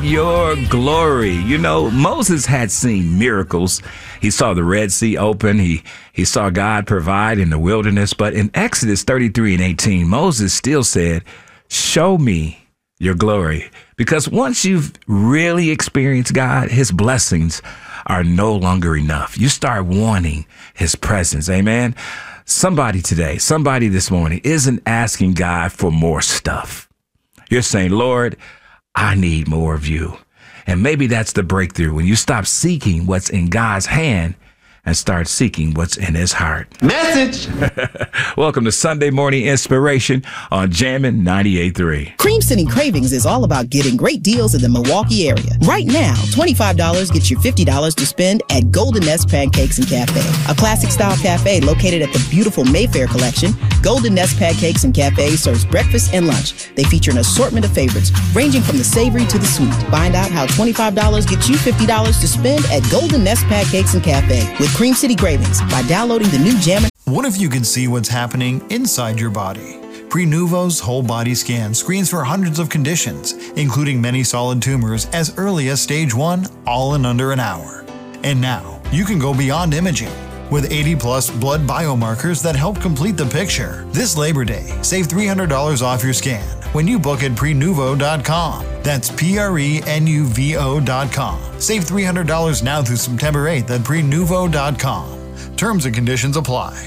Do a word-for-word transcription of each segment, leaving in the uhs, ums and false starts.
your glory. You know, Moses had seen miracles. He saw the Red Sea open. He he saw God provide in the wilderness. But in Exodus thirty-three and eighteen, Moses still said, show me your glory. Because once you've really experienced God, his blessings are no longer enough. You start wanting his presence. Amen. Somebody today, somebody this morning isn't asking God for more stuff. You're saying, Lord, I need more of you. And maybe that's the breakthrough when you stop seeking what's in God's hand and start seeking what's in his heart. Message. Welcome to Sunday Morning Inspiration on Jammin' ninety-eight point three. Cream City Cravings is all about getting great deals in the Milwaukee area. Right now, twenty-five dollars gets you fifty dollars to spend at Golden Nest Pancakes and Cafe, a classic-style cafe located at the beautiful Mayfair Collection. Golden Nest Pancakes and Cafe serves breakfast and lunch. They feature an assortment of favorites, ranging from the savory to the sweet. Find out how twenty-five dollars gets you fifty dollars to spend at Golden Nest Pancakes and Cafe with Cream City Cravings by downloading the new Jammin'. What if you could see what's happening inside your body? Prenuvo's whole body scan screens for hundreds of conditions, including many solid tumors as early as stage one, all in under an hour. And now, you can go beyond imaging. With eighty plus blood biomarkers that help complete the picture. This Labor Day, save three hundred dollars off your scan when you book at prenuvo dot com. That's P R E N U V O dot com. Save three hundred dollars now through September eighth at prenuvo dot com. Terms and conditions apply.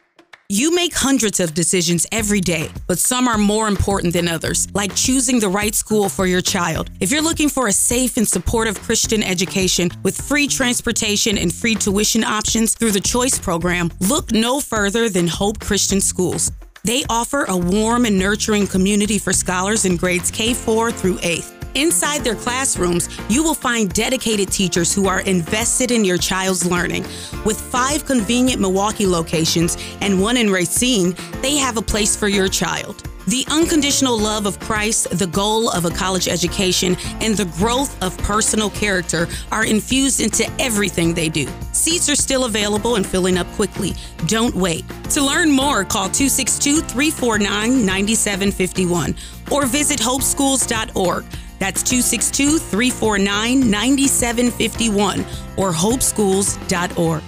You make hundreds of decisions every day, but some are more important than others, like choosing the right school for your child. If you're looking for a safe and supportive Christian education with free transportation and free tuition options through the Choice program, look no further than Hope Christian Schools. They offer a warm and nurturing community for scholars in grades K four through eighth. Inside their classrooms, you will find dedicated teachers who are invested in your child's learning. With five convenient Milwaukee locations and one in Racine, they have a place for your child. The unconditional love of Christ, the goal of a college education, and the growth of personal character are infused into everything they do. Seats are still available and filling up quickly. Don't wait. To learn more, call two six two, three four nine, nine seven five one or visit hope schools dot org. That's two six two, three four nine, nine seven five one or hope schools dot org.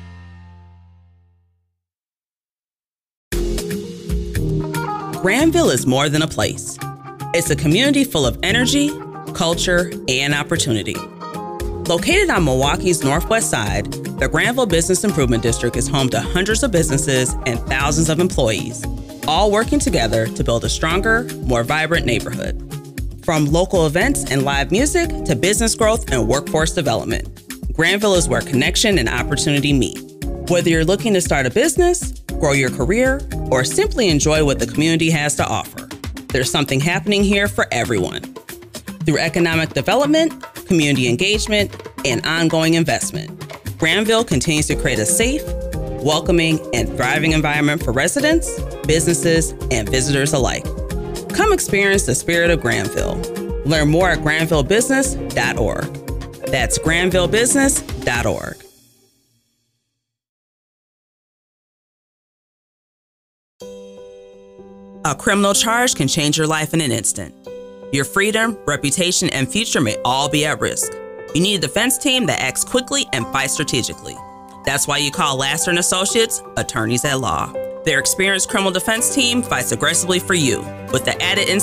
Granville is more than a place. It's a community full of energy, culture, and opportunity. Located on Milwaukee's northwest side, the Granville Business Improvement District is home to hundreds of businesses and thousands of employees, all working together to build a stronger, more vibrant neighborhood. From local events and live music to business growth and workforce development, Granville is where connection and opportunity meet. Whether you're looking to start a business, grow your career, or simply enjoy what the community has to offer, there's something happening here for everyone. Through economic development, community engagement, and ongoing investment, Granville continues to create a safe, welcoming, and thriving environment for residents, businesses, and visitors alike. Come experience the spirit of Granville. Learn more at granville business dot org. That's granville business dot org. A criminal charge can change your life in an instant. Your freedom, reputation, and future may all be at risk. You need a defense team that acts quickly and fights strategically. That's why you call Laster and Associates, attorneys at law. Their experienced criminal defense team fights aggressively for you with the added insight